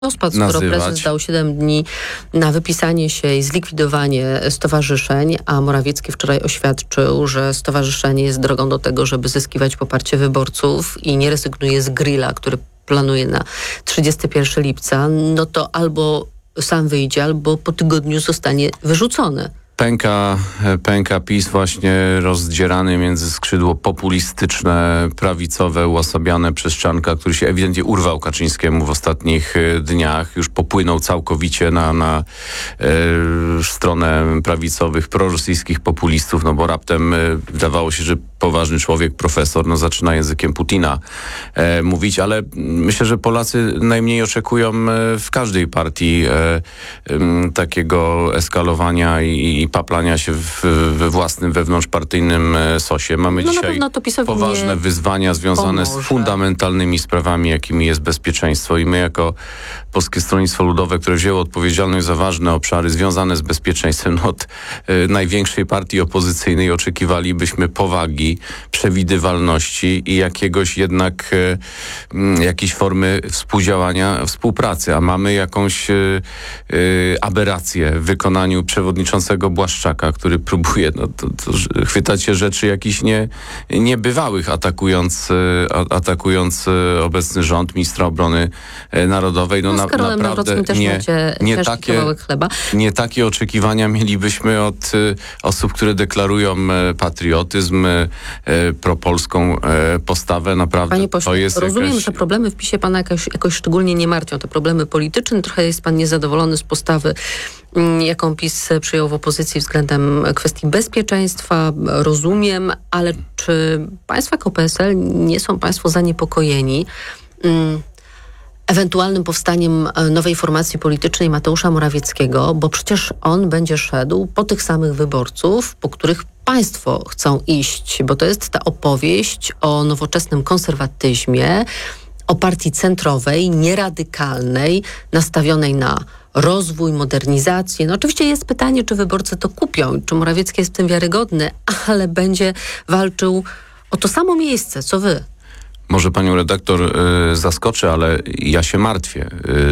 rozpad, skoro prezes dał 7 dni na wypisanie się i zlikwidowanie stowarzyszeń, a Morawiecki wczoraj oświadczył, że stowarzyszenie jest drogą do tego, żeby zyskiwać poparcie wyborców i nie rezygnuje z grilla, który planuje na 31 lipca, no to albo sam wyjdzie, albo po tygodniu zostanie wyrzucony. Pęka PiS właśnie rozdzierany między skrzydło populistyczne, prawicowe, uosabiane przez Czarnka, który się ewidentnie urwał Kaczyńskiemu w ostatnich dniach. Już popłynął całkowicie na stronę prawicowych, prorosyjskich populistów, no bo raptem wydawało się, że poważny człowiek, profesor, zaczyna językiem Putina mówić, ale myślę, że Polacy najmniej oczekują w każdej partii takiego eskalowania i paplania się we własnym wewnątrzpartyjnym sosie. Mamy dzisiaj poważne wyzwania związane z fundamentalnymi sprawami, jakimi jest bezpieczeństwo i my jako Polskie Stronnictwo Ludowe, które wzięło odpowiedzialność za ważne obszary związane z bezpieczeństwem, od największej partii opozycyjnej oczekiwalibyśmy powagi, przewidywalności i jakiejś formy współdziałania, współpracy, a mamy jakąś aberrację w wykonaniu przewodniczącego Błaszczaka, który próbuje chwytać się rzeczy jakichś niebywałych, atakując obecny rząd, ministra obrony narodowej. Z Karolem Nawrockim też macie kawałek chleba. Nie takie oczekiwania mielibyśmy od osób, które deklarują patriotyzm, propolską postawę. Naprawdę. Panie pośle, rozumiem, że problemy w PiS-ie pana jakoś szczególnie nie martwią. Te problemy polityczne. Trochę jest pan niezadowolony z postawy, jaką PiS przyjął w opozycji względem kwestii bezpieczeństwa. Rozumiem, ale czy państwo jako PSL nie są państwo zaniepokojeni ewentualnym powstaniem nowej formacji politycznej Mateusza Morawieckiego, bo przecież on będzie szedł po tych samych wyborców, po których państwo chcą iść, bo to jest ta opowieść o nowoczesnym konserwatyzmie, o partii centrowej, nieradykalnej, nastawionej na rozwój, modernizację. No oczywiście jest pytanie, czy wyborcy to kupią, czy Morawiecki jest w tym wiarygodny, ale będzie walczył o to samo miejsce, co wy. Może panią redaktor zaskoczy, ale ja się martwię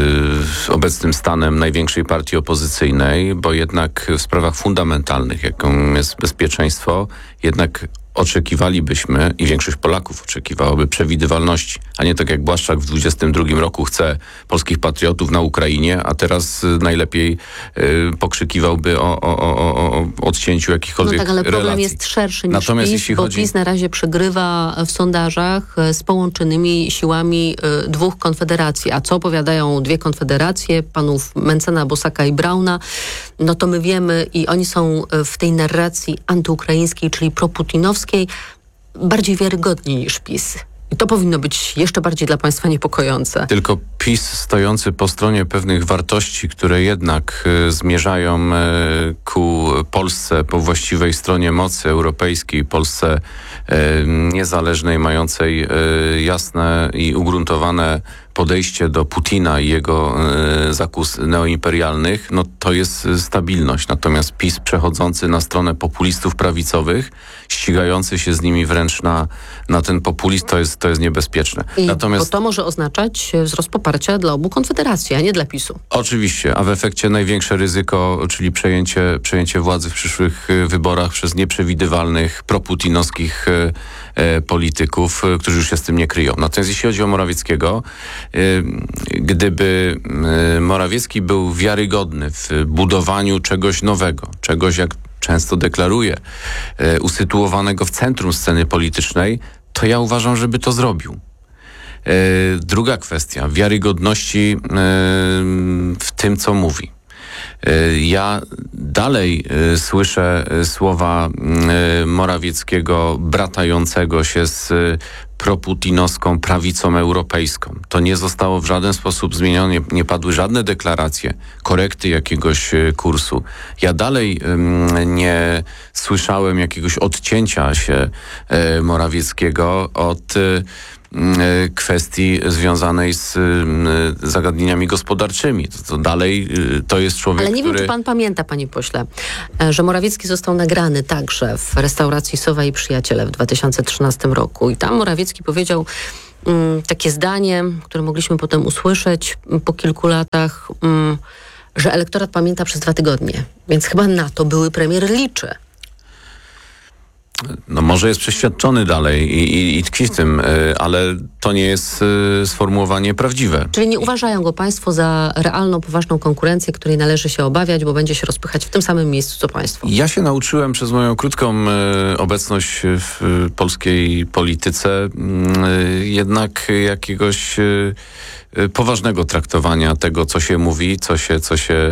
obecnym stanem największej partii opozycyjnej, bo jednak w sprawach fundamentalnych, jaką jest bezpieczeństwo, jednak oczekiwalibyśmy i większość Polaków oczekiwałaby przewidywalności, a nie tak jak Błaszczak w 2022 roku chce polskich patriotów na Ukrainie, a teraz najlepiej pokrzykiwałby o odcięciu jakichkolwiek relacji. No tak, ale problem jest szerszy niż PiS, bo PiS na razie przegrywa w sondażach z połączonymi siłami dwóch konfederacji. A co opowiadają dwie konfederacje, panów Mencena, Bosaka i Brauna, no to my wiemy i oni są w tej narracji antyukraińskiej, czyli proputinowskiej, bardziej wiarygodni niż PiS. I to powinno być jeszcze bardziej dla państwa niepokojące. Tylko PiS stojący po stronie pewnych wartości, które jednak zmierzają ku Polsce po właściwej stronie mocy europejskiej, Polsce niezależnej, mającej jasne i ugruntowane podejście do Putina i jego zakus neoimperialnych, no to jest stabilność. Natomiast PiS przechodzący na stronę populistów prawicowych, ścigający się z nimi wręcz na ten populizm, to jest niebezpieczne. Bo to może oznaczać wzrost poparcia dla obu konfederacji, a nie dla PiS-u. Oczywiście, a w efekcie największe ryzyko, czyli przejęcie władzy w przyszłych wyborach przez nieprzewidywalnych, proputinowskich polityków, którzy już się z tym nie kryją. Natomiast jeśli chodzi o Morawieckiego, gdyby Morawiecki był wiarygodny w budowaniu czegoś nowego, czegoś, jak często deklaruje, usytuowanego w centrum sceny politycznej, to ja uważam, żeby to zrobił. Druga kwestia, wiarygodności w tym, co mówi. Ja dalej słyszę słowa Morawieckiego bratającego się z proputinowską prawicą europejską. To nie zostało w żaden sposób zmienione, nie padły żadne deklaracje, korekty jakiegoś kursu. Ja dalej nie słyszałem jakiegoś odcięcia się Morawieckiego od kwestii związanej z zagadnieniami gospodarczymi. To dalej to jest człowiek, Ale nie wiem, czy pan pamięta, panie pośle, że Morawiecki został nagrany także w restauracji Sowa i Przyjaciele w 2013 roku. I tam Morawiecki powiedział takie zdanie, które mogliśmy potem usłyszeć po kilku latach, że elektorat pamięta przez 2 tygodnie. Więc chyba na to były premier liczy. No może jest przeświadczony dalej i tkwi w tym, ale to nie jest sformułowanie prawdziwe. Czyli nie uważają go państwo za realną, poważną konkurencję, której należy się obawiać, bo będzie się rozpychać w tym samym miejscu, co państwo. Ja się nauczyłem przez moją krótką obecność w polskiej polityce jednak jakiegoś poważnego traktowania tego, co się mówi, co się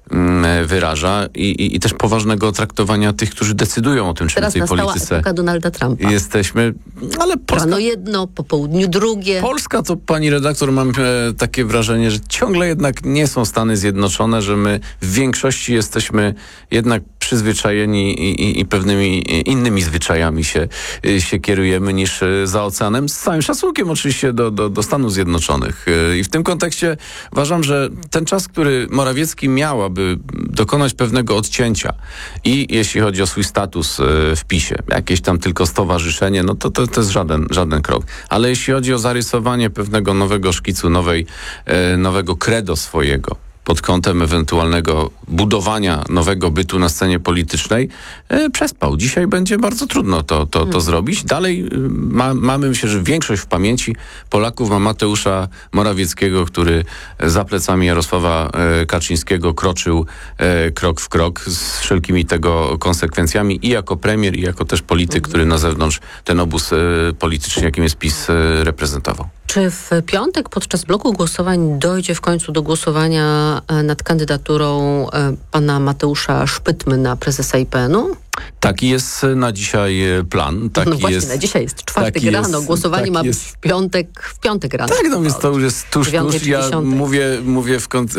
wyraża i też poważnego traktowania tych, którzy decydują o tym, czym w tej polityce epoka Donalda Trumpa. Jesteśmy, ale Polska... Rano jedno, po południu drugie. Polska to, pani redaktor, mam takie wrażenie, że ciągle jednak nie są Stany Zjednoczone, że my w większości jesteśmy jednak przyzwyczajeni i pewnymi innymi zwyczajami się kierujemy niż za oceanem. Z całym szacunkiem oczywiście do Stanów Zjednoczonych. I w tym kontekście uważam, że ten czas, który Morawiecki miał, aby dokonać pewnego odcięcia i jeśli chodzi o swój status w PiS-ie, jakieś tam tylko stowarzyszenie, no to jest żaden krok. Ale jeśli chodzi o zarysowanie pewnego nowego szkicu, nowego credo swojego, pod kątem ewentualnego budowania nowego bytu na scenie politycznej, przespał. Dzisiaj będzie bardzo trudno to zrobić. Dalej mamy, myślę, że większość w pamięci Polaków ma Mateusza Morawieckiego, który za plecami Jarosława Kaczyńskiego kroczył krok w krok z wszelkimi tego konsekwencjami i jako premier, i jako też polityk, który na zewnątrz ten obóz polityczny, jakim jest PiS, reprezentował. Czy w piątek podczas bloku głosowań dojdzie w końcu do głosowania nad kandydaturą pana Mateusza Szpytmy na prezesa IPN-u? Taki jest na dzisiaj plan. No właśnie, na dzisiaj jest czwartek rano. Głosowanie ma być w piątek rano. Tak, no więc to już jest tuż. Ja mówię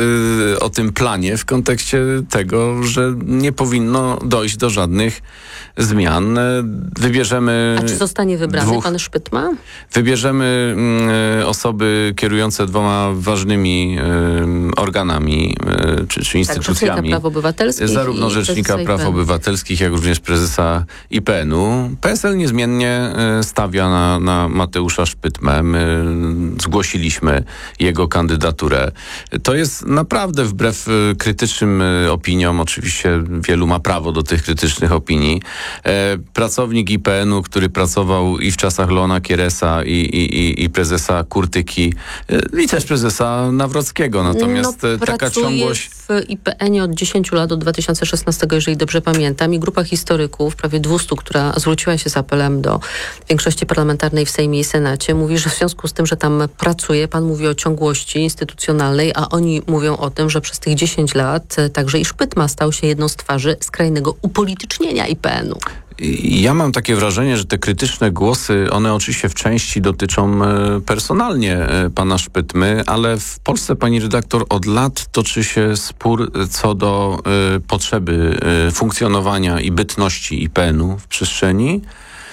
o tym planie w kontekście tego, że nie powinno dojść do żadnych zmian. Wybierzemy... A czy zostanie wybrany pan Szpytma? Wybierzemy osoby kierujące 2 ważnymi organami czy instytucjami. Rzecznika Praw Obywatelskich. Zarówno Rzecznika Praw Obywatelskich, jak również prezesa IPN-u. PSL niezmiennie stawia na Mateusza Szpytmę. My zgłosiliśmy jego kandydaturę. To jest naprawdę wbrew krytycznym opiniom, oczywiście wielu ma prawo do tych krytycznych opinii, pracownik IPN-u, który pracował i w czasach Leona Kieresa i prezesa Kurtyki i też prezesa Nawrockiego. Natomiast taka ciągłość... w IPN-ie od 10 lat, od 2016, jeżeli dobrze pamiętam, i grupa historyków, prawie 200, która zwróciła się z apelem do większości parlamentarnej w Sejmie i Senacie, mówi, że w związku z tym, że tam pracuje, pan mówi o ciągłości instytucjonalnej, a oni mówią o tym, że przez tych 10 lat także i Szpytma stał się jedną z twarzy skrajnego upolitycznienia IPN-u. Ja mam takie wrażenie, że te krytyczne głosy, one oczywiście w części dotyczą personalnie pana Szpytmy, ale w Polsce, pani redaktor, od lat toczy się spór co do potrzeby funkcjonowania i bytności IPN-u w przestrzeni.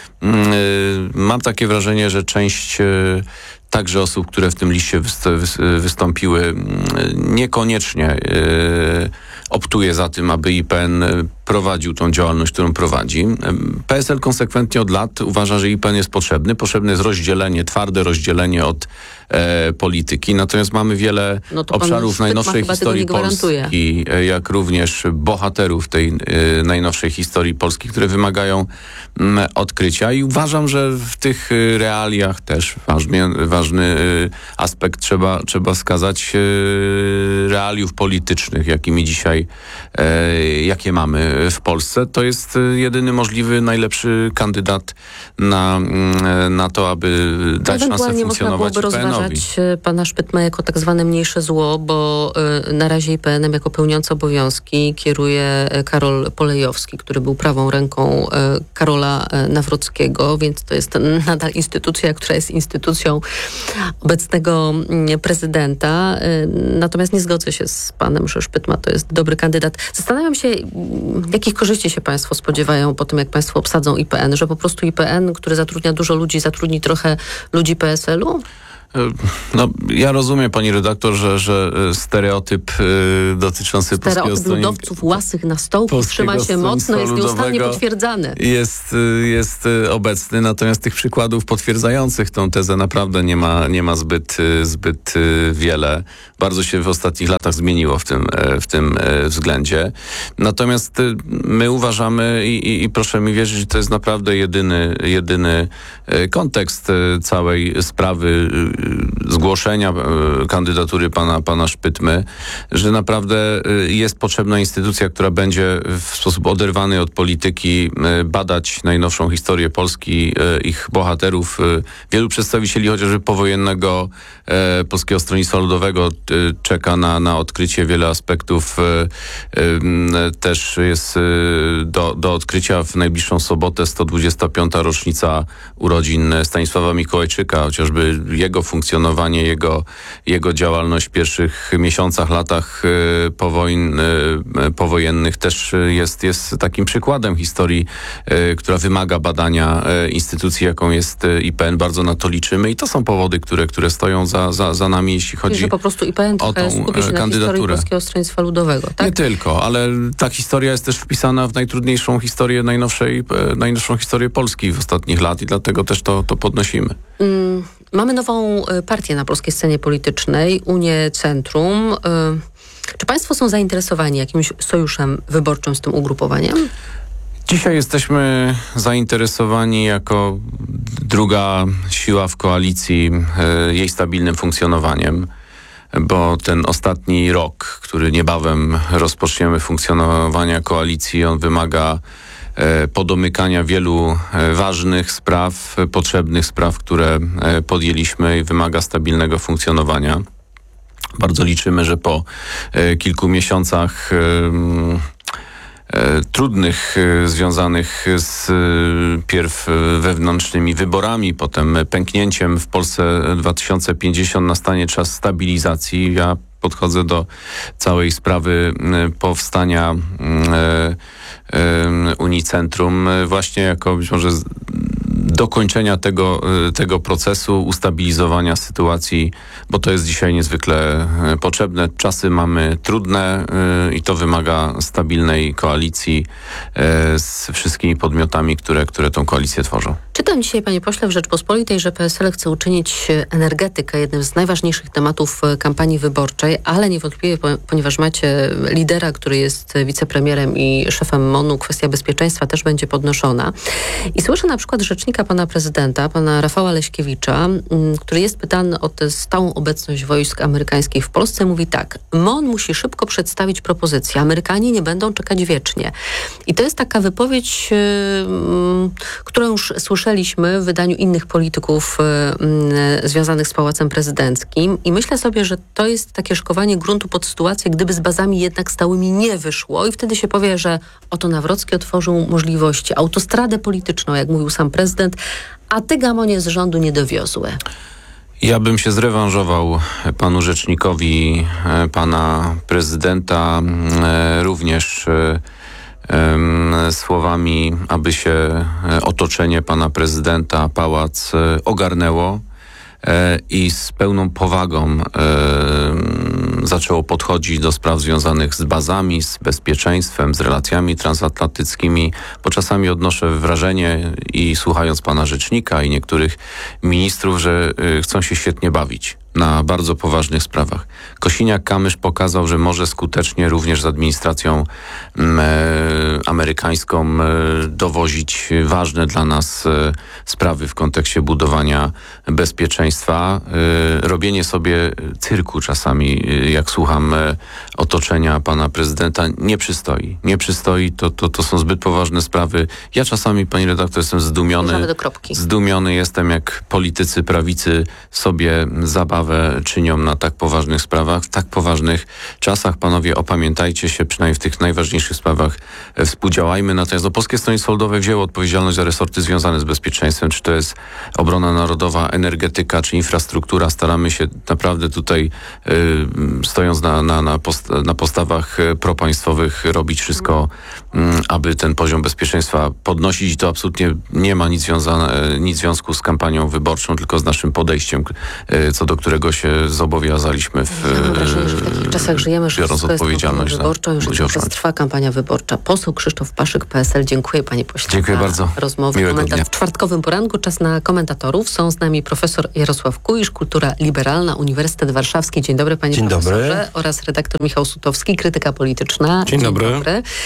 Mam takie wrażenie, że część także osób, które w tym liście wystąpiły, niekoniecznie optuje za tym, aby IPN prowadził tą działalność, którą prowadzi. PSL konsekwentnie od lat uważa, że IPN jest potrzebny. Potrzebne jest rozdzielenie, twarde rozdzielenie od polityki. Natomiast mamy wiele obszarów najnowszej historii Polski, jak również bohaterów tej najnowszej historii Polski, które wymagają odkrycia. I uważam, że w tych realiach też ważny aspekt trzeba wskazać realiów politycznych, jakie mamy w Polsce. To jest jedyny możliwy, najlepszy kandydat na to, aby dać szansę funkcjonować IPN-owi. Rozważać pana Szpytmę jako tak zwane mniejsze zło, bo na razie IPN-em jako pełniący obowiązki kieruje Karol Polejowski, który był prawą ręką Karola Nawrockiego, więc to jest nadal instytucja, która jest instytucją obecnego prezydenta. Natomiast nie zgodzę się z panem, że Szpytma to jest dobry kandydat. Zastanawiam się, jakich korzyści się państwo spodziewają po tym, jak państwo obsadzą IPN, że po prostu IPN, który zatrudnia dużo ludzi, zatrudni trochę ludzi PSL-u? No, ja rozumiem, pani redaktor, że stereotyp dotyczący Polskiego Stereotyp ludowców łasych na stołku trzyma się mocno, jest nieustannie potwierdzany. Jest obecny, natomiast tych przykładów potwierdzających tą tezę naprawdę nie ma zbyt wiele. Bardzo się w ostatnich latach zmieniło w tym względzie. Natomiast my uważamy i proszę mi wierzyć, że to jest naprawdę jedyny kontekst całej sprawy zgłoszenia kandydatury pana Szpytmy, że naprawdę jest potrzebna instytucja, która będzie w sposób oderwany od polityki badać najnowszą historię Polski, ich bohaterów. Wielu przedstawicieli chociażby powojennego Polskiego Stronnictwa Ludowego czeka na odkrycie. Wiele aspektów też jest do odkrycia. W najbliższą sobotę 125. rocznica urodzin Stanisława Mikołajczyka, chociażby jego funkcjonowanie, jego działalność w pierwszych miesiącach, latach powojennych też jest takim przykładem historii, która wymaga badania instytucji, jaką jest IPN. Bardzo na to liczymy i to są powody, które stoją za nami, jeśli chodzi że po prostu IPN o tą skupi się na historii kandydaturę. Polskiego Stronnictwa Ludowego, tak? Nie tylko, ale ta historia jest też wpisana w najtrudniejszą historię, najnowszą historię Polski w ostatnich lat i dlatego też to podnosimy. Mamy nową partię na polskiej scenie politycznej, Unię Centrum. Czy państwo są zainteresowani jakimś sojuszem wyborczym z tym ugrupowaniem? Dzisiaj jesteśmy zainteresowani jako druga siła w koalicji jej stabilnym funkcjonowaniem, bo ten ostatni rok, który niebawem rozpoczniemy funkcjonowania koalicji, on wymaga podomykania wielu ważnych spraw, potrzebnych spraw, które podjęliśmy i wymaga stabilnego funkcjonowania. Bardzo liczymy, że po kilku miesiącach trudnych, związanych z pierw wewnętrznymi wyborami, potem pęknięciem w Polsce 2050 nastanie czas stabilizacji. Ja podchodzę do całej sprawy powstania Unii Centrum właśnie jako być może dokończenia tego procesu, ustabilizowania sytuacji, bo to jest dzisiaj niezwykle potrzebne. Czasy mamy trudne i to wymaga stabilnej koalicji z wszystkimi podmiotami, które tą koalicję tworzą. Czytam dzisiaj, panie pośle, w Rzeczpospolitej, że PSL chce uczynić energetykę jednym z najważniejszych tematów kampanii wyborczej, ale niewątpliwie, ponieważ macie lidera, który jest wicepremierem i szefem MON-u, kwestia bezpieczeństwa też będzie podnoszona. I słyszę na przykład rzecznika pana prezydenta, pana Rafała Leśkiewicza, który jest pytany o tę stałą obecność wojsk amerykańskich w Polsce. Mówi tak: MON musi szybko przedstawić propozycję. Amerykanie nie będą czekać wiecznie. I to jest taka wypowiedź, którą już słyszeliśmy w wydaniu innych polityków związanych z Pałacem Prezydenckim. I myślę sobie, że to jest takie szkowanie gruntu pod sytuację, gdyby z bazami jednak stałymi nie wyszło. I wtedy się powie, że oto Nawrocki otworzył możliwości, autostradę polityczną, jak mówił sam prezydent, a te gamonie z rządu nie dowiozły. Ja bym się zrewanżował panu rzecznikowi, pana prezydenta również słowami, aby się otoczenie pana prezydenta, pałac ogarnęło i z pełną powagą zaczęło podchodzić do spraw związanych z bazami, z bezpieczeństwem, z relacjami transatlantyckimi, bo czasami odnoszę wrażenie i słuchając pana rzecznika i niektórych ministrów, że chcą się świetnie bawić na bardzo poważnych sprawach. Kosiniak-Kamysz pokazał, że może skutecznie również z administracją amerykańską dowozić ważne dla nas sprawy w kontekście budowania bezpieczeństwa. Robienie sobie cyrku czasami, jak słucham otoczenia pana prezydenta, nie przystoi. Nie przystoi, to są zbyt poważne sprawy. Ja czasami, pani redaktor, jestem zdumiony. Do kropki. Zdumiony jestem, jak politycy prawicy sobie zabawę sprawę czynią na tak poważnych sprawach. W tak poważnych czasach, panowie, opamiętajcie się, przynajmniej w tych najważniejszych sprawach współdziałajmy. Natomiast Polskie Stronnictwo Ludowe wzięło odpowiedzialność za resorty związane z bezpieczeństwem, czy to jest obrona narodowa, energetyka, czy infrastruktura. Staramy się naprawdę tutaj, stojąc na postawach propaństwowych, robić wszystko, aby ten poziom bezpieczeństwa podnosić. I to absolutnie nie ma nic związku z kampanią wyborczą, tylko z naszym podejściem, co do którego się zobowiązaliśmy Mam wrażenie, że w takich czasach żyjemy, że biorąc odpowiedzialność za wyborczą, już udział cały czas trwa kampania wyborcza. Poseł Krzysztof Paszyk, PSL. Dziękuję, panie pośle. Dziękuję bardzo. Rozmowy, komentarz w czwartkowym poranku. Czas na komentatorów. Są z nami profesor Jarosław Kuisz, Kultura Liberalna, Uniwersytet Warszawski. Dzień dobry, panie profesorze. Dobry. Oraz redaktor Michał Sutowski, Krytyka Polityczna. Dzień dobry.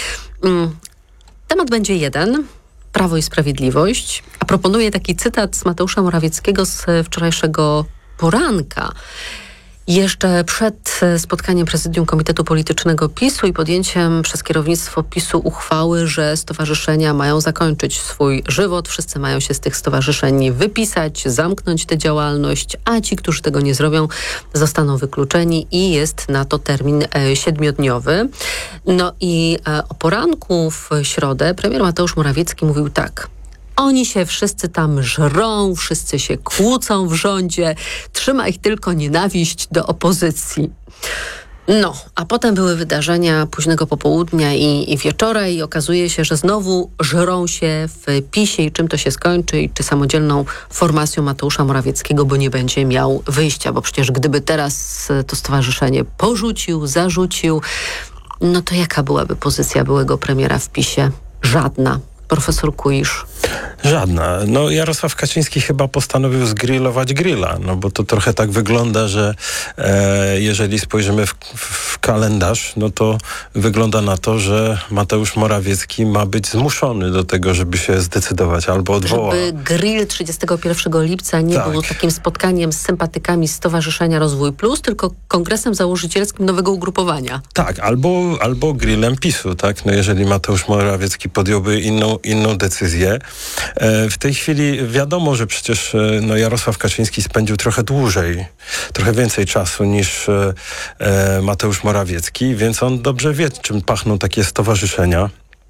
Temat będzie jeden. Prawo i Sprawiedliwość. A proponuję taki cytat z Mateusza Morawieckiego z wczorajszego poranka. Jeszcze przed spotkaniem Prezydium Komitetu Politycznego PiS-u i podjęciem przez kierownictwo PiS-u uchwały, że stowarzyszenia mają zakończyć swój żywot, wszyscy mają się z tych stowarzyszeń wypisać, zamknąć tę działalność, a ci, którzy tego nie zrobią, zostaną wykluczeni i jest na to termin 7-dniowy. No i o poranku w środę premier Mateusz Morawiecki mówił tak: oni się wszyscy tam żrą, wszyscy się kłócą w rządzie, trzyma ich tylko nienawiść do opozycji. No, a potem były wydarzenia późnego popołudnia i wieczora i okazuje się, że znowu żrą się w PiS-ie i czym to się skończy i czy samodzielną formacją Mateusza Morawieckiego, bo nie będzie miał wyjścia, bo przecież gdyby teraz to stowarzyszenie zarzucił, no to jaka byłaby pozycja byłego premiera w PiS-ie? Żadna. Profesor Kuisz. Żadna. No Jarosław Kaczyński chyba postanowił zgrillować grilla, no bo to trochę tak wygląda, że jeżeli spojrzymy w kalendarz, no to wygląda na to, że Mateusz Morawiecki ma być zmuszony do tego, żeby się zdecydować albo odwołać. Żeby grill 31 lipca nie był takim spotkaniem z sympatykami Stowarzyszenia Rozwój Plus, tylko kongresem założycielskim nowego ugrupowania. Tak, albo grillem PiS-u, tak? No jeżeli Mateusz Morawiecki podjąłby inną decyzję. W tej chwili wiadomo, że przecież Jarosław Kaczyński spędził trochę więcej czasu niż Mateusz Morawiecki, więc on dobrze wie, czym pachną takie stowarzyszenia.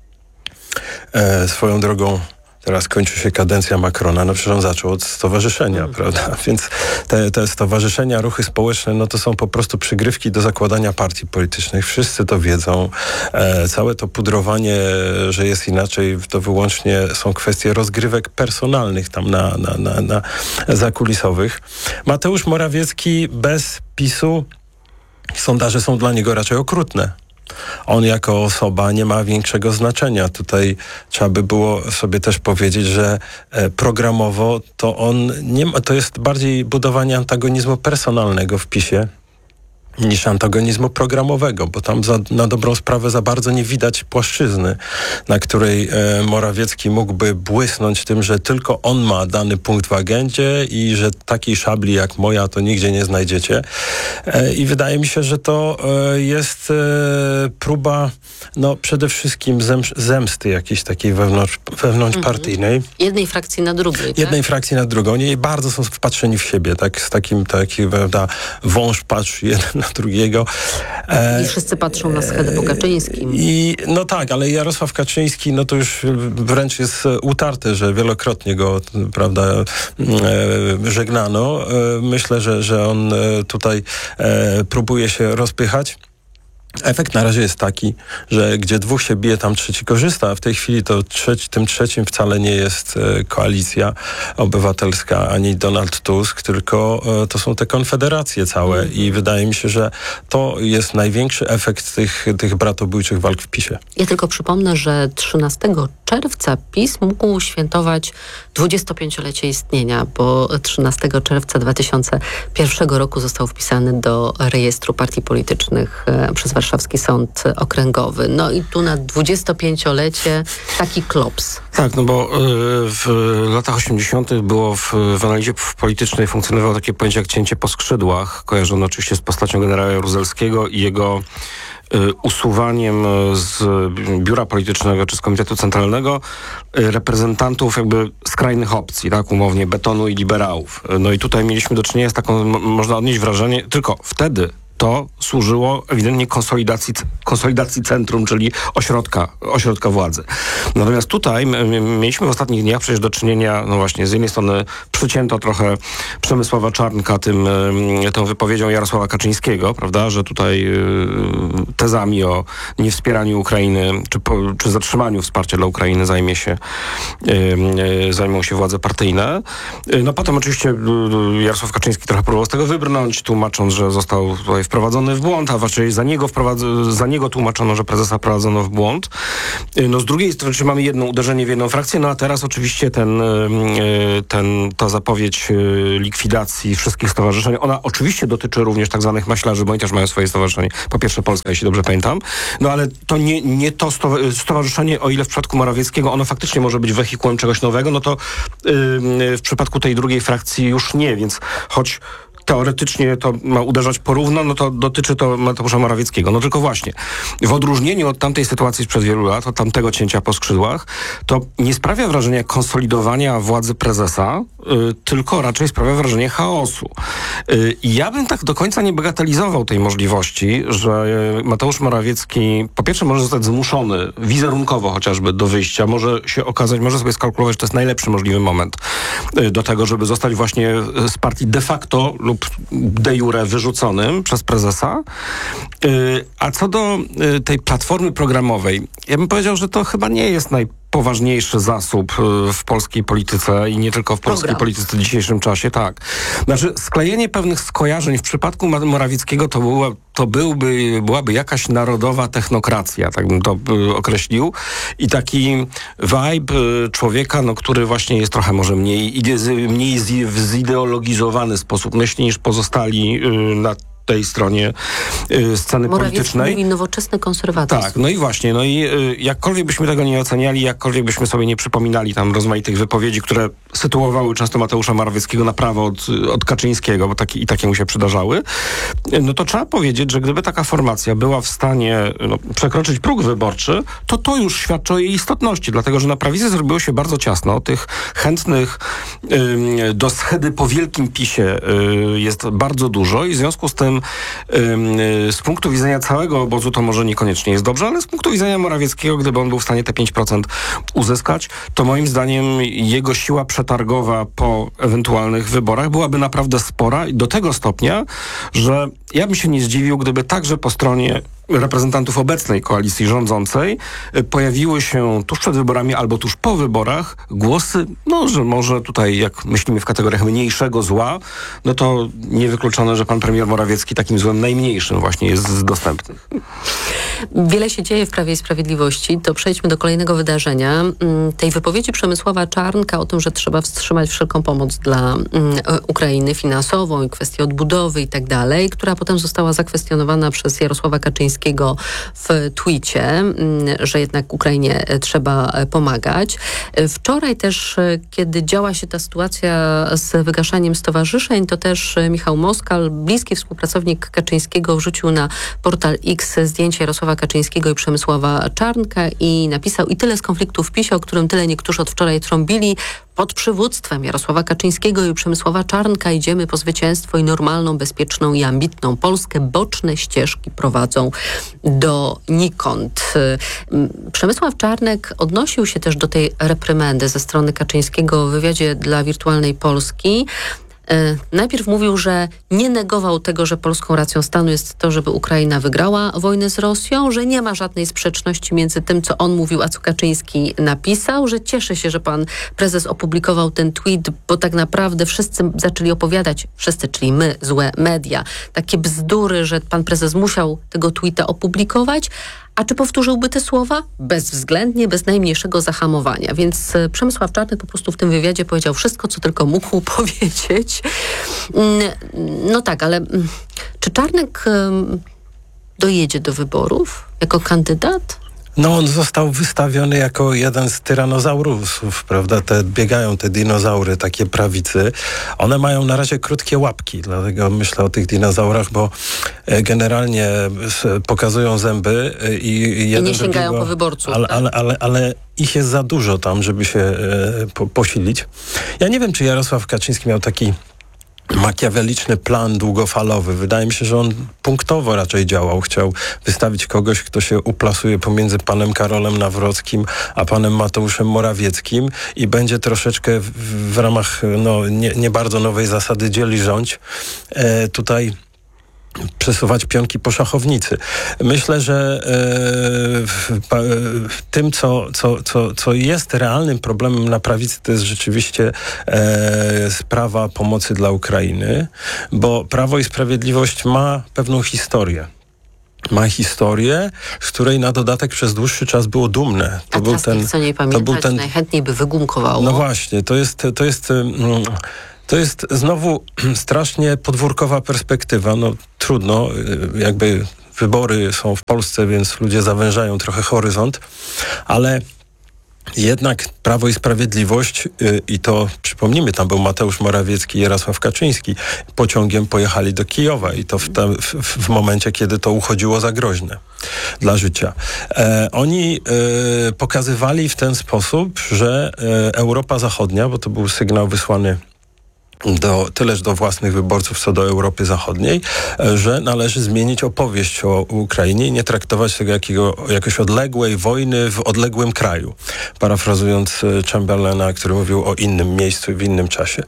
Swoją drogą teraz kończy się kadencja Macrona, no przecież on zaczął od stowarzyszenia, prawda? Więc te stowarzyszenia, ruchy społeczne, no to są po prostu przygrywki do zakładania partii politycznych. Wszyscy to wiedzą. Całe to pudrowanie, że jest inaczej, to wyłącznie są kwestie rozgrywek personalnych tam na zakulisowych. Mateusz Morawiecki bez PiS-u, sondaże są dla niego raczej okrutne. On jako osoba nie ma większego znaczenia. Tutaj trzeba by było sobie też powiedzieć, że programowo to on nie ma, to jest bardziej budowanie antagonizmu personalnego w PiS-ie niż antagonizmu programowego, bo tam na dobrą sprawę za bardzo nie widać płaszczyzny, na której Morawiecki mógłby błysnąć tym, że tylko on ma dany punkt w agendzie i że takiej szabli jak moja to nigdzie nie znajdziecie. I wydaje mi się, że to jest próba przede wszystkim zemsty jakiejś takiej wewnątrzpartyjnej. Jednej frakcji na drugiej. Jednej frakcji na drugą. Oni bardzo są wpatrzeni w siebie, tak? Z takim prawda, wąż patrzy jeden na drugiego. I wszyscy patrzą na schedę po Kaczyńskim. No tak, ale Jarosław Kaczyński, no to już wręcz jest utarte, że wielokrotnie go, prawda, żegnano. Myślę, że on tutaj próbuje się rozpychać. Efekt na razie jest taki, że gdzie dwóch się bije, tam trzeci korzysta, a w tej chwili to tym trzecim wcale nie jest Koalicja Obywatelska ani Donald Tusk, tylko to są te konfederacje całe i wydaje mi się, że to jest największy efekt tych bratobójczych walk w PiS-ie. Ja tylko przypomnę, że 13 czerwca PiS mógł świętować 25-lecie istnienia, bo 13 czerwca 2001 roku został wpisany do rejestru partii politycznych przez Warszawski Sąd Okręgowy. No i tu na 25-lecie taki klops. Tak, no bo w latach 80. było w analizie politycznej funkcjonowało takie pojęcie jak cięcie po skrzydłach, kojarzone oczywiście z postacią generała Jaruzelskiego i jego usuwaniem z biura politycznego czy z Komitetu Centralnego reprezentantów jakby skrajnych opcji, tak, umownie betonu i liberałów. No i tutaj mieliśmy do czynienia z taką, można odnieść wrażenie, tylko wtedy to służyło ewidentnie konsolidacji centrum, czyli ośrodka władzy. Natomiast tutaj mieliśmy w ostatnich dniach przecież do czynienia, no właśnie, z jednej strony przycięto trochę Przemysława Czarnka tą wypowiedzią Jarosława Kaczyńskiego, prawda, że tutaj tezami o niewspieraniu Ukrainy, czy zatrzymaniu wsparcia dla Ukrainy zajmą się władze partyjne. No potem oczywiście Jarosław Kaczyński trochę próbował z tego wybrnąć, tłumacząc, że został tutaj wprowadzony w błąd, a właściwie za niego tłumaczono, że prezesa wprowadzono w błąd. No z drugiej strony, czy mamy jedno uderzenie w jedną frakcję, no a teraz oczywiście ta zapowiedź likwidacji wszystkich stowarzyszeń, ona oczywiście dotyczy również tak zwanych maślarzy, bo oni też mają swoje stowarzyszenie. Po pierwsze Polska, jeśli dobrze pamiętam. No ale to nie to stowarzyszenie, o ile w przypadku Morawieckiego ono faktycznie może być wehikułem czegoś nowego, no to w przypadku tej drugiej frakcji już nie, więc choć teoretycznie to ma uderzać porówno, no to dotyczy to Mateusza Morawieckiego. No tylko właśnie, w odróżnieniu od tamtej sytuacji sprzed wielu lat, od tamtego cięcia po skrzydłach, to nie sprawia wrażenia konsolidowania władzy prezesa, tylko raczej sprawia wrażenie chaosu. I ja bym tak do końca nie bagatelizował tej możliwości, że Mateusz Morawiecki po pierwsze może zostać zmuszony wizerunkowo chociażby do wyjścia, może się okazać, może sobie skalkulować, że to jest najlepszy możliwy moment do tego, żeby zostać właśnie z partii de facto lub de jure wyrzuconym przez prezesa. A co do tej platformy programowej, ja bym powiedział, że to chyba nie jest najpoważniejszy zasób w polskiej polityce i nie tylko w polskiej polityce w dzisiejszym czasie, tak. Znaczy, sklejenie pewnych skojarzeń w przypadku Morawieckiego to byłaby jakaś narodowa technokracja, tak bym to określił. I taki vibe człowieka, no, który właśnie jest trochę może mniej zideologizowany sposób myśli niż pozostali na tej stronie sceny politycznej. Mówi nowoczesny konserwatyzm. Tak, no i właśnie, no i jakkolwiek byśmy tego nie oceniali, jakkolwiek byśmy sobie nie przypominali tam rozmaitych wypowiedzi, które sytuowały często Mateusza Morawieckiego na prawo od Kaczyńskiego, bo takie mu się przydarzały, no to trzeba powiedzieć, że gdyby taka formacja była w stanie przekroczyć próg wyborczy, to już świadczy o jej istotności, dlatego że na prawicy zrobiło się bardzo ciasno. Tych chętnych do schedy po wielkim PiS-ie jest bardzo dużo i w związku z tym z punktu widzenia całego obozu to może niekoniecznie jest dobrze, ale z punktu widzenia Morawieckiego, gdyby on był w stanie te 5% uzyskać, to moim zdaniem jego siła przetargowa po ewentualnych wyborach byłaby naprawdę spora i do tego stopnia, że ja bym się nie zdziwił, gdyby także po stronie reprezentantów obecnej koalicji rządzącej pojawiły się tuż przed wyborami albo tuż po wyborach głosy, no, że może tutaj, jak myślimy w kategoriach mniejszego zła, no to niewykluczone, że pan premier Morawiecki takim złem najmniejszym właśnie jest z dostępnych. Wiele się dzieje w Prawie i Sprawiedliwości. To przejdźmy do kolejnego wydarzenia. Tej wypowiedzi Przemysława Czarnka o tym, że trzeba wstrzymać wszelką pomoc dla Ukrainy finansową i kwestię odbudowy i tak dalej, która potem została zakwestionowana przez Jarosława Kaczyńskiego w tweecie, że jednak Ukrainie trzeba pomagać. Wczoraj też, kiedy działa się ta sytuacja z wygaszaniem stowarzyszeń, to też Michał Moskal, bliski współpracownik Kaczyńskiego, wrzucił na portal X zdjęcie Jarosława Kaczyńskiego i Przemysława Czarnka i napisał: i tyle z konfliktu w PiS-ie, o którym tyle niektórzy od wczoraj trąbili. Pod przywództwem Jarosława Kaczyńskiego i Przemysława Czarnka idziemy po zwycięstwo i normalną, bezpieczną i ambitną Polskę. Boczne ścieżki prowadzą donikąd. Przemysław Czarnek odnosił się też do tej reprymendy ze strony Kaczyńskiego w wywiadzie dla Wirtualnej Polski. Najpierw mówił, że nie negował tego, że polską racją stanu jest to, żeby Ukraina wygrała wojnę z Rosją, że nie ma żadnej sprzeczności między tym, co on mówił, a co Kaczyński napisał, że cieszy się, że pan prezes opublikował ten tweet, bo tak naprawdę wszyscy zaczęli opowiadać, wszyscy, czyli my, złe media, takie bzdury, że pan prezes musiał tego tweeta opublikować. A czy powtórzyłby te słowa? Bezwzględnie, bez najmniejszego zahamowania. Więc Przemysław Czarnek po prostu w tym wywiadzie powiedział wszystko, co tylko mógł powiedzieć. No tak, ale czy Czarnek dojedzie do wyborów jako kandydat? No on został wystawiony jako jeden z tyranozaurusów, prawda? Biegają te dinozaury, takie prawicy. One mają na razie krótkie łapki, dlatego myślę o tych dinozaurach, bo generalnie pokazują zęby i jeden nie sięgają drugiego, po wyborców. ale ich jest za dużo tam, żeby się posilić. Ja nie wiem, czy Jarosław Kaczyński miał taki makiaweliczny plan długofalowy. Wydaje mi się, że on punktowo raczej działał. Chciał wystawić kogoś, kto się uplasuje pomiędzy panem Karolem Nawrockim a panem Mateuszem Morawieckim i będzie troszeczkę w ramach nie bardzo nowej zasady dzieli rządź tutaj przesuwać pionki po szachownicy. Myślę, że tym, co jest realnym problemem na prawicy, to jest rzeczywiście sprawa pomocy dla Ukrainy, bo Prawo i Sprawiedliwość ma pewną historię. Ma historię, z której na dodatek przez dłuższy czas było dumne. To był ten, co nie pamiętać, najchętniej by wygumkowało. No właśnie, to jest znowu strasznie podwórkowa perspektywa. No trudno, jakby wybory są w Polsce, więc ludzie zawężają trochę horyzont, ale jednak Prawo i Sprawiedliwość i to, przypomnijmy, tam był Mateusz Morawiecki i Jarosław Kaczyński, pociągiem pojechali do Kijowa i to w momencie, kiedy to uchodziło za groźne dla życia. Oni pokazywali w ten sposób, że Europa Zachodnia, bo to był sygnał wysłany tyleż do własnych wyborców, co do Europy Zachodniej, że należy zmienić opowieść o Ukrainie i nie traktować tego jakoś odległej wojny w odległym kraju. Parafrazując Chamberlaina, który mówił o innym miejscu i w innym czasie.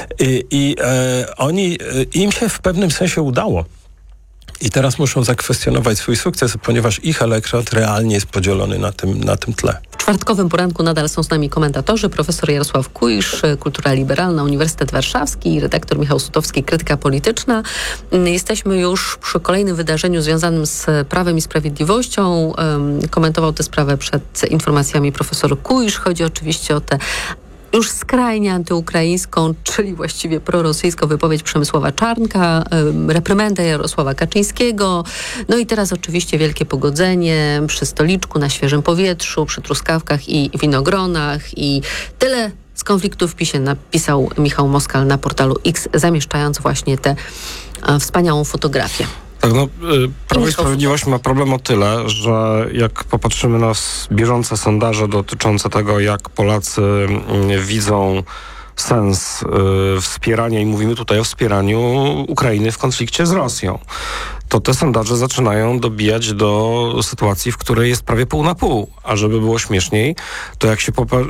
Im się w pewnym sensie udało. I teraz muszą zakwestionować swój sukces, ponieważ ich elektorat realnie jest podzielony na tym tle. W czwartkowym poranku nadal są z nami komentatorzy, profesor Jarosław Kuisz, Kultura Liberalna, Uniwersytet Warszawski i redaktor Michał Sutowski, Krytyka Polityczna. Jesteśmy już przy kolejnym wydarzeniu związanym z Prawem i Sprawiedliwością. Komentował tę sprawę przed informacjami profesor Kuisz. Chodzi oczywiście o tę już skrajnie antyukraińską, czyli właściwie prorosyjską wypowiedź Przemysława Czarnka, reprymendę Jarosława Kaczyńskiego. No i teraz oczywiście wielkie pogodzenie przy stoliczku, na świeżym powietrzu, przy truskawkach i winogronach i tyle z konfliktu w PiS-ie napisał Michał Moskal na portalu X, zamieszczając właśnie tę wspaniałą fotografię. Tak, Prawo i Sprawiedliwość ma problem o tyle, że jak popatrzymy na bieżące sondaże dotyczące tego, jak Polacy widzą sens wspierania, i mówimy tutaj o wspieraniu Ukrainy w konflikcie z Rosją, to te sondaże zaczynają dobijać do sytuacji, w której jest prawie pół na pół. A żeby było śmieszniej, to jak się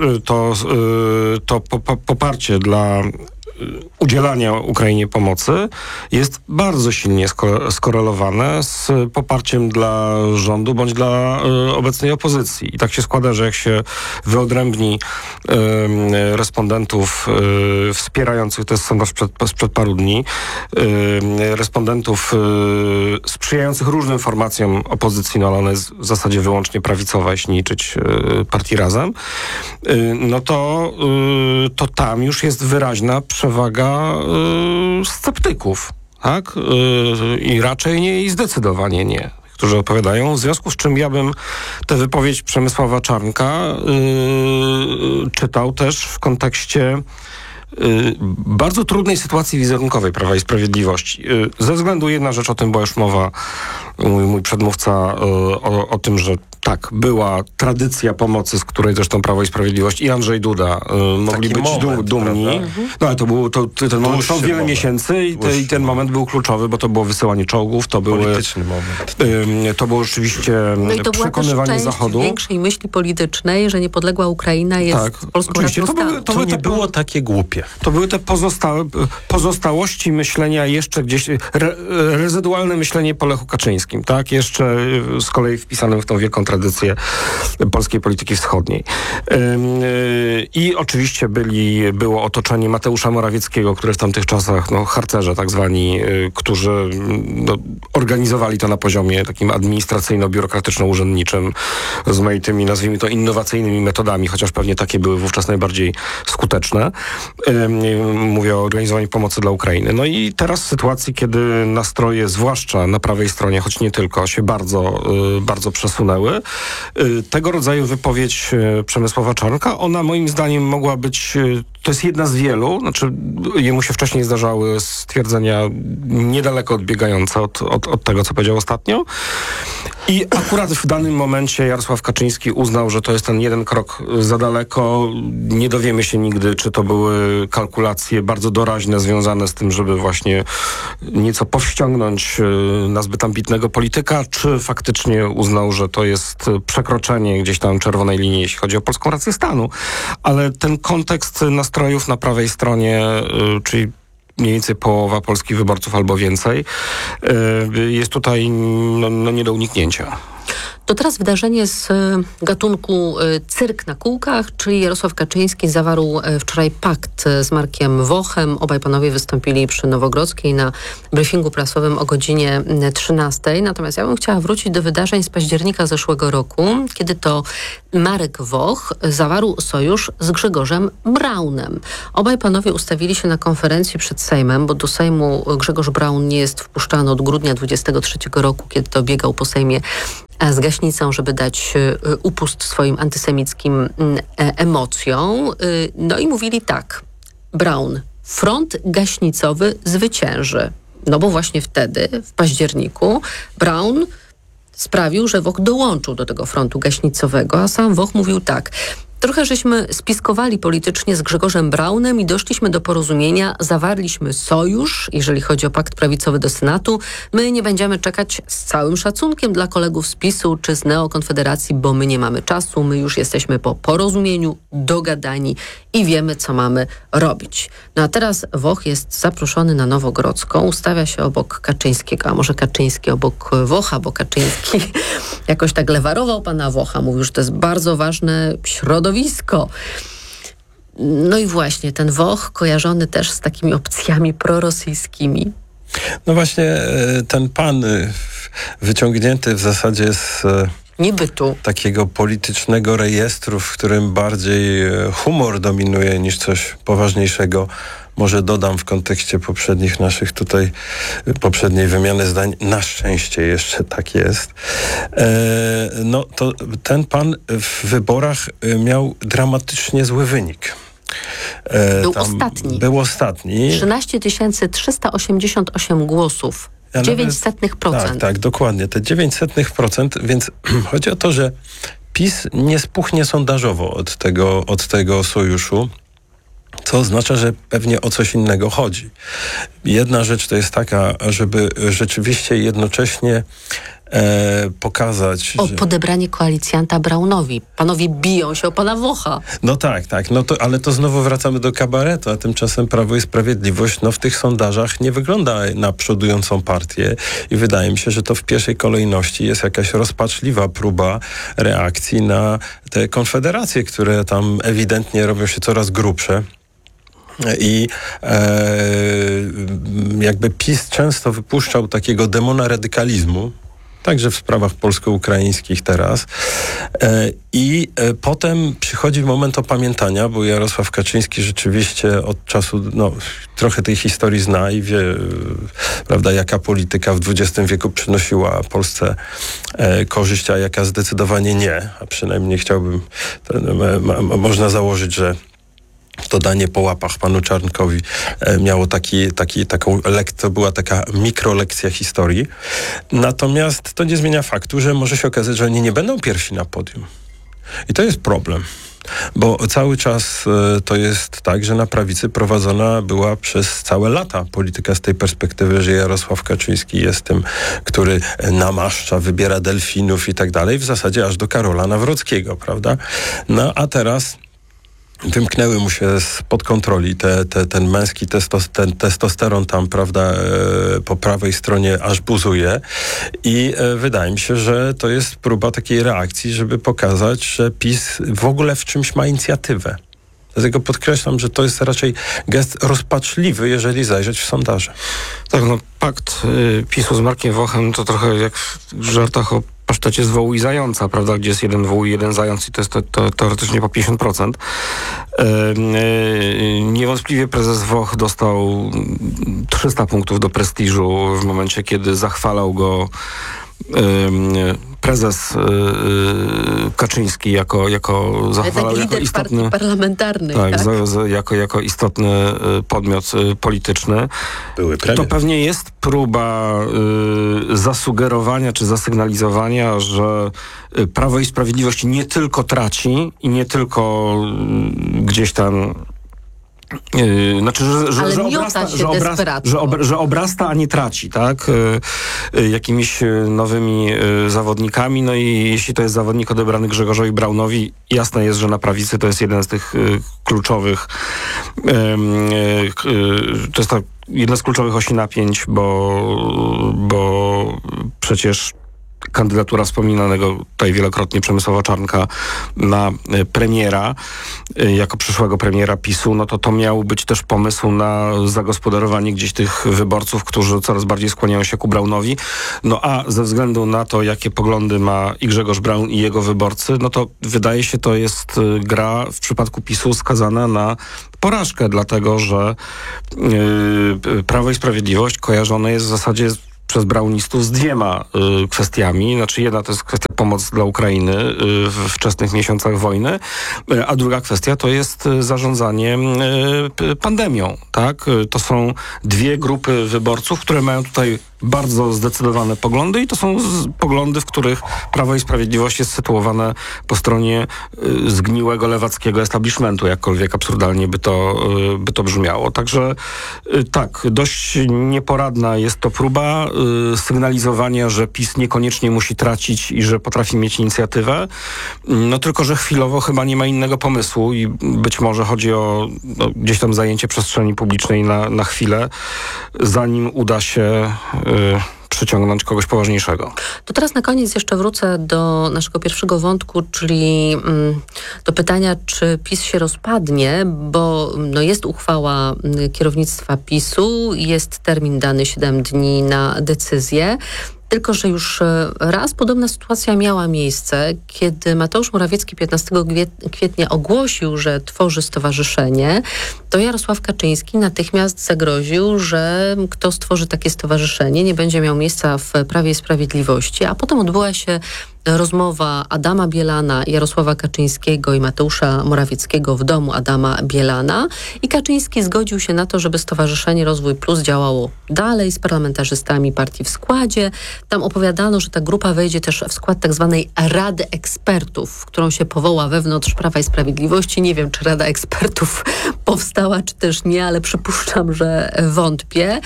poparcie dla udzielania Ukrainie pomocy jest bardzo silnie skorelowane z poparciem dla rządu bądź dla obecnej opozycji. I tak się składa, że jak się wyodrębni respondentów wspierających, to jest sondaż sprzed paru dni, respondentów sprzyjających różnym formacjom opozycji, no ale ona jest w zasadzie wyłącznie prawicowa, jeśli nie liczyć partii Razem, no to tam już jest wyraźna przewaga sceptyków, tak? I raczej nie, i zdecydowanie nie, którzy opowiadają, w związku z czym ja bym tę wypowiedź Przemysława Czarnka czytał też w kontekście bardzo trudnej sytuacji wizerunkowej Prawa i Sprawiedliwości. Ze względu, jedna rzecz, o tym była już mowa, mój przedmówca, o tym, że tak, była tradycja pomocy, z której zresztą Prawo i Sprawiedliwość i Andrzej Duda mogli być dumni. No ale ten moment trwał wiele miesięcy i ten moment był kluczowy, bo to było wysyłanie czołgów, to były... Polityczny moment. To było rzeczywiście przekonywanie Zachodu. To była większej myśli politycznej, że niepodległa Ukraina jest polską racją stanu. To nie było takie głupie. To były te pozostałości myślenia jeszcze gdzieś, rezydualne myślenie po Lechu Kaczyńskim, tak? Jeszcze z kolei wpisanym w tą wielką tradycję polskiej polityki wschodniej. I oczywiście było otoczenie Mateusza Morawieckiego, który w tamtych czasach, harcerze tak zwani, którzy organizowali to na poziomie takim administracyjno-biurokratyczno-urzędniczym, rozmaitymi, nazwijmy to, innowacyjnymi metodami, chociaż pewnie takie były wówczas najbardziej skuteczne. Mówię o organizowaniu pomocy dla Ukrainy. No i teraz w sytuacji, kiedy nastroje, zwłaszcza na prawej stronie, choć nie tylko, się bardzo, bardzo przesunęły, tego rodzaju wypowiedź Przemysława Czarnka, ona moim zdaniem mogła być, to jest jedna z wielu, znaczy jemu się wcześniej zdarzały stwierdzenia niedaleko odbiegające od tego, co powiedział ostatnio. I akurat w danym momencie Jarosław Kaczyński uznał, że to jest ten jeden krok za daleko. Nie dowiemy się nigdy, czy to były kalkulacje bardzo doraźne związane z tym, żeby właśnie nieco powściągnąć na zbyt ambitnego polityka, czy faktycznie uznał, że to jest przekroczenie gdzieś tam czerwonej linii, jeśli chodzi o polską rację stanu. Ale ten kontekst nastrojów na prawej stronie, czyli mniej więcej połowa polskich wyborców albo więcej, jest tutaj nie do uniknięcia. To teraz wydarzenie z gatunku cyrk na kółkach, czyli Jarosław Kaczyński zawarł wczoraj pakt z Markiem Wochem. Obaj panowie wystąpili przy Nowogrodzkiej na briefingu prasowym o godzinie 13. Natomiast ja bym chciała wrócić do wydarzeń z października zeszłego roku, kiedy to Marek Woch zawarł sojusz z Grzegorzem Braunem. Obaj panowie ustawili się na konferencji przed Sejmem, bo do Sejmu Grzegorz Braun nie jest wpuszczany od grudnia 23 roku, kiedy to biegał po Sejmie z gaśnicą, żeby dać upust swoim antysemickim emocjom. No i mówili tak: Braun, front gaśnicowy zwycięży. No bo właśnie wtedy, w październiku, Braun sprawił, że Woch dołączył do tego frontu gaśnicowego, a sam Woch mówił tak: trochę żeśmy spiskowali politycznie z Grzegorzem Braunem i doszliśmy do porozumienia, zawarliśmy sojusz, jeżeli chodzi o pakt prawicowy do Senatu. My nie będziemy czekać, z całym szacunkiem dla kolegów z PiS-u czy z Neokonfederacji, bo my nie mamy czasu, my już jesteśmy po porozumieniu, dogadani i wiemy, co mamy robić. No a teraz Woch jest zaproszony na Nowogrodzką, ustawia się obok Kaczyńskiego, a może Kaczyński obok Wocha, bo Kaczyński jakoś tak lewarował pana Wocha, mówił, że to jest bardzo ważne środowisko. No i właśnie ten Woch kojarzony też z takimi opcjami prorosyjskimi. No właśnie ten pan wyciągnięty w zasadzie z niebytu takiego politycznego rejestru, w którym bardziej humor dominuje niż coś poważniejszego. Może dodam w kontekście poprzednich naszych tutaj, poprzedniej wymiany zdań, na szczęście jeszcze tak jest. No to ten pan w wyborach miał dramatycznie zły wynik. Był ostatni. 13 388 głosów. 0,09%. Tak, dokładnie. Te 0,09%, więc chodzi o to, że PiS nie spuchnie sondażowo od tego sojuszu, co oznacza, że pewnie o coś innego chodzi. Jedna rzecz to jest taka, żeby rzeczywiście jednocześnie pokazać... podebranie koalicjanta Braunowi. Panowie biją się o pana Wocha. No tak. No to, ale to znowu wracamy do kabaretu, a tymczasem Prawo i Sprawiedliwość w tych sondażach nie wygląda na przodującą partię i wydaje mi się, że to w pierwszej kolejności jest jakaś rozpaczliwa próba reakcji na te konfederacje, które tam ewidentnie robią się coraz grubsze. I jakby PiS często wypuszczał takiego demona radykalizmu, także w sprawach polsko-ukraińskich teraz. I potem przychodzi moment opamiętania, bo Jarosław Kaczyński rzeczywiście od czasu, trochę tej historii zna i wie, prawda, jaka polityka w XX wieku przynosiła Polsce korzyść, a jaka zdecydowanie nie. A przynajmniej chciałbym, można założyć, że to danie po łapach panu Czarnkowi miało to była taka mikrolekcja historii. Natomiast to nie zmienia faktu, że może się okazać, że oni nie będą pierwsi na podium. I to jest problem. Bo cały czas to jest tak, że na prawicy prowadzona była przez całe lata polityka z tej perspektywy, że Jarosław Kaczyński jest tym, który namaszcza, wybiera delfinów i tak dalej, w zasadzie aż do Karola Nawrockiego, prawda? No a teraz wymknęły mu się spod kontroli ten męski testosteron tam, prawda, po prawej stronie aż buzuje i wydaje mi się, że to jest próba takiej reakcji, żeby pokazać, że PiS w ogóle w czymś ma inicjatywę. Dlatego podkreślam, że to jest raczej gest rozpaczliwy, jeżeli zajrzeć w sondaże. Tak, pakt PiS-u z Markiem Wochem to trochę jak w żartach o pasztecie z wołu i zająca, prawda, gdzie jest jeden wół i jeden zając i to jest to teoretycznie po 50%. Niewątpliwie prezes Woch dostał 300 punktów do prestiżu w momencie, kiedy zachwalał go prezes Kaczyński jako zachwalał jako istotny partii parlamentarnej, tak, tak? jako istotny podmiot polityczny. Były premier. To pewnie jest próba zasugerowania czy zasygnalizowania, że Prawo i Sprawiedliwość nie tylko traci i nie tylko gdzieś tam znaczy, że obrasta, a nie traci, tak? Jakimiś nowymi zawodnikami. No i jeśli to jest zawodnik odebrany Grzegorzowi Braunowi, jasne jest, że na prawicy to jest jeden z tych kluczowych to jest jedna z kluczowych osi napięć, bo przecież kandydatura wspominanego tutaj wielokrotnie Przemysława Czarnka na premiera, jako przyszłego premiera PiS-u, no to miał być też pomysł na zagospodarowanie gdzieś tych wyborców, którzy coraz bardziej skłaniają się ku Braunowi. No a ze względu na to, jakie poglądy ma i Grzegorz Braun i jego wyborcy, no to wydaje się, to jest gra w przypadku PiS-u skazana na porażkę, dlatego że Prawo i Sprawiedliwość kojarzone jest w zasadzie przez braunistów z dwiema kwestiami. Znaczy jedna to jest kwestia pomocy dla Ukrainy w wczesnych miesiącach wojny, a druga kwestia to jest zarządzanie pandemią. Tak? To są dwie grupy wyborców, które mają tutaj bardzo zdecydowane poglądy i to są poglądy, w których Prawo i Sprawiedliwość jest sytuowane po stronie zgniłego lewackiego establishmentu, jakkolwiek absurdalnie by to brzmiało. Także tak, dość nieporadna jest to próba sygnalizowania, że PiS niekoniecznie musi tracić i że potrafi mieć inicjatywę. No tylko, że chwilowo chyba nie ma innego pomysłu i być może chodzi o gdzieś tam zajęcie przestrzeni publicznej na chwilę, zanim uda się przyciągnąć kogoś poważniejszego. To teraz na koniec jeszcze wrócę do naszego pierwszego wątku, czyli do pytania, czy PiS się rozpadnie, bo jest uchwała kierownictwa PiS-u, jest termin dany 7 dni na decyzję. Tylko że już raz podobna sytuacja miała miejsce, kiedy Mateusz Morawiecki 15 kwietnia ogłosił, że tworzy stowarzyszenie, to Jarosław Kaczyński natychmiast zagroził, że kto stworzy takie stowarzyszenie, nie będzie miał miejsca w Prawie i Sprawiedliwości, a potem odbyła się rozmowa Adama Bielana, Jarosława Kaczyńskiego i Mateusza Morawieckiego w domu Adama Bielana i Kaczyński zgodził się na to, żeby Stowarzyszenie Rozwój Plus działało dalej z parlamentarzystami partii w składzie. Tam opowiadano, że ta grupa wejdzie też w skład tak zwanej Rady Ekspertów, którą się powoła wewnątrz Prawa i Sprawiedliwości. Nie wiem, czy Rada Ekspertów powstała, czy też nie, ale przypuszczam, że wątpię.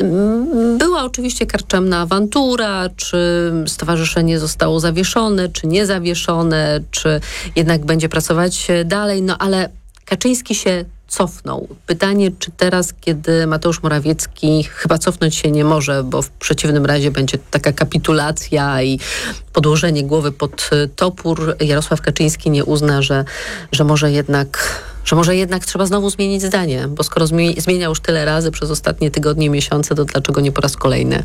Była oczywiście karczemna awantura, czy stowarzyszenie zostało zawieszone, czy nie zawieszone, czy jednak będzie pracować dalej, ale Kaczyński się cofnął. Pytanie, czy teraz, kiedy Mateusz Morawiecki chyba cofnąć się nie może, bo w przeciwnym razie będzie taka kapitulacja i podłożenie głowy pod topór, Jarosław Kaczyński nie uzna, że może jednak trzeba znowu zmienić zdanie, bo skoro zmienia już tyle razy przez ostatnie tygodnie, miesiące, to dlaczego nie po raz kolejny?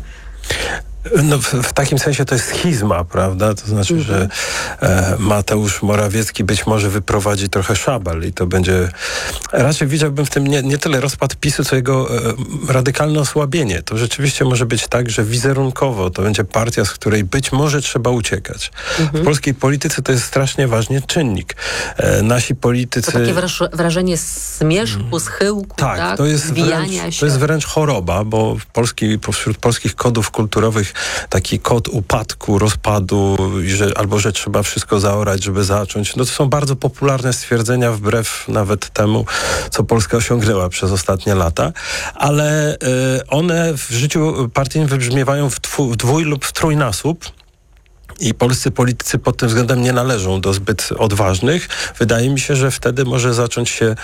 No, w takim sensie to jest schizma, prawda? To znaczy, że Mateusz Morawiecki być może wyprowadzi trochę szabel i to będzie... Raczej widziałbym w tym nie tyle rozpad PiS-u, co jego radykalne osłabienie. To rzeczywiście może być tak, że wizerunkowo to będzie partia, z której być może trzeba uciekać. W polskiej polityce to jest strasznie ważny czynnik. Nasi politycy... To takie wrażenie zmierzchu, schyłku, tak? To jest wręcz choroba, bo wśród polskich kodów kulturowych taki kod upadku, rozpadu, albo że trzeba wszystko zaorać, żeby zacząć. No to są bardzo popularne stwierdzenia, wbrew nawet temu, co Polska osiągnęła przez ostatnie lata, ale one w życiu partyjnym wybrzmiewają w dwój lub w trójnasób. I polscy politycy pod tym względem nie należą do zbyt odważnych. Wydaje mi się, że wtedy może zacząć się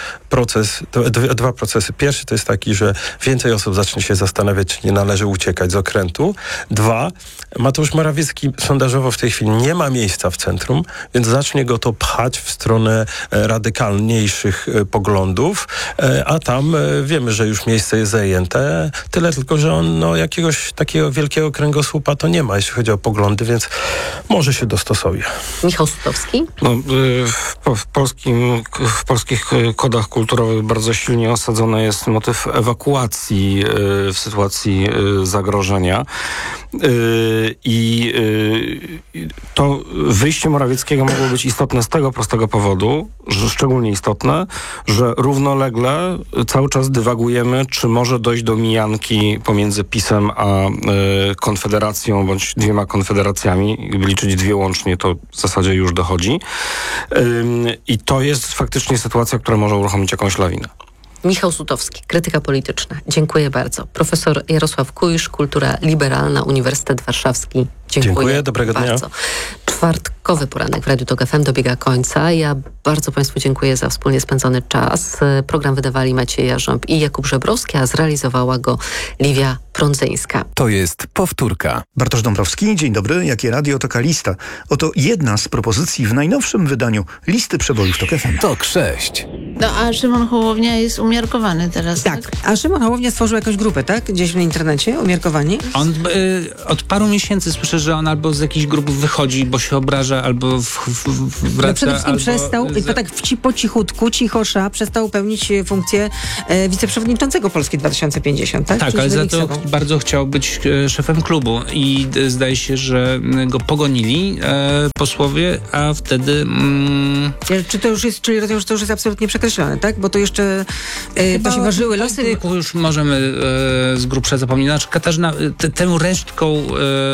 dwa procesy. Pierwszy to jest taki, że więcej osób zacznie się zastanawiać, czy nie należy uciekać z okrętu. Dwa, Mateusz Morawiecki sondażowo w tej chwili nie ma miejsca w centrum, więc zacznie go to pchać w stronę radykalniejszych poglądów, a tam wiemy, że już miejsce jest zajęte. Tyle tylko, że on jakiegoś takiego wielkiego kręgosłupa to nie ma, jeśli chodzi o poglądy, więc może się dostosuje. Michał Sutowski? No, w polskich kodach kulturowych bardzo silnie osadzony jest motyw ewakuacji w sytuacji zagrożenia. I to wyjście Morawieckiego mogło być istotne z tego prostego powodu, że szczególnie istotne, że równolegle cały czas dywagujemy, czy może dojść do mijanki pomiędzy PiS-em a Konfederacją, bądź dwiema konfederacjami, liczyć dwie łącznie, to w zasadzie już dochodzi. I to jest faktycznie sytuacja, która może uruchomić jakąś lawinę. Michał Sutowski, krytyka polityczna. Dziękuję bardzo. Profesor Jarosław Kuisz, Kultura Liberalna, Uniwersytet Warszawski. Dziękuję, dobrego dnia. bardzo. Czwartkowy poranek w Radiu Tok FM dobiega końca. Ja bardzo Państwu dziękuję za wspólnie spędzony czas. Program wydawali Maciej Jarząb i Jakub Żebrowski, a zrealizowała go Liwia Prądzyńska. To jest powtórka. Bartosz Dąbrowski, dzień dobry. Jakie radio, taka lista. Oto jedna z propozycji w najnowszym wydaniu listy przebojów Tok FM. Tok 6. No a Szymon Hołownia jest umiarkowany teraz, Tak, a Szymon Hołownia stworzył jakąś grupę, tak? Gdzieś w internecie, umiarkowani? On od paru miesięcy słyszę, że on albo z jakichś grup wychodzi, bo się obraża, albo wraca. No przede wszystkim albo przestał, tak po cichutku, cichosza, przestał pełnić funkcję wiceprzewodniczącego Polski 2050, tak? Tak, Czyli ale za Felix to Sobą. bardzo chciał być szefem klubu i zdaje się, że go pogonili posłowie, a wtedy... Czy to już jest, czyli rozumiem, że to już jest absolutnie przekreślone, tak? Bo to jeszcze to się ważyły losy. Już możemy z grubsza zapomnieć. Znaczy Katarzyna, tą resztką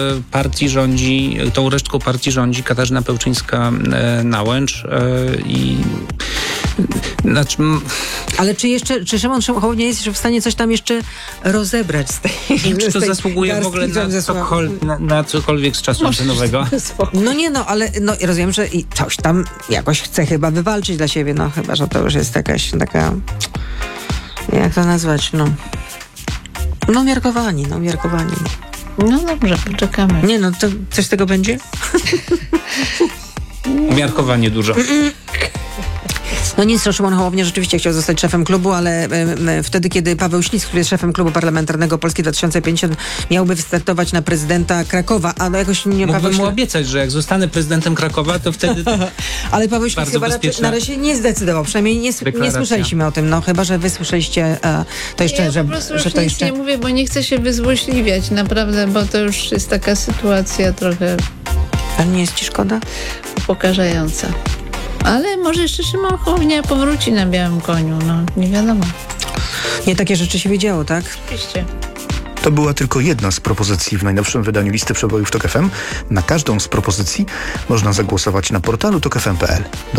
partii rządzi Katarzyna Pełczyńska-Nałęcz i znaczy... Ale czy Szymon Hołownia jest jeszcze w stanie coś tam jeszcze rozebrać z tej... Czy to zasługuje w ogóle na cokolwiek z czasu antenowego? No nie, no, ale rozumiem, że i coś tam jakoś chce chyba wywalczyć dla siebie, no chyba, że to już jest jakaś taka... Jak to nazwać, no miarkowani. No dobrze, poczekamy. Nie, no to coś z tego będzie? Umiarkowanie dużo. No nic, no Szymon Hołownia rzeczywiście chciał zostać szefem klubu, ale wtedy, kiedy Paweł Ślis, który jest szefem klubu parlamentarnego Polski 2050, miałby wystartować na prezydenta Krakowa, a no jakoś nie... Mógłbym mu obiecać, że jak zostanę prezydentem Krakowa, to wtedy... Ale Paweł Ślis chyba na razie nie zdecydował, przynajmniej nie słyszeliśmy o tym, no chyba, że wy słyszeliście to jeszcze, ja po prostu już nic nie mówię, bo nie chcę się wyzłośliwiać, naprawdę, bo to już jest taka sytuacja trochę... Ale nie jest ci szkoda? Upokarzająca. Ale może jeszcze Szymon Hołownia powróci na białym koniu, no nie wiadomo. Nie, takie rzeczy się wiedziało, tak? Oczywiście. To była tylko jedna z propozycji w najnowszym wydaniu listy przebojów Tok FM. Na każdą z propozycji można zagłosować na portalu tokfm.pl.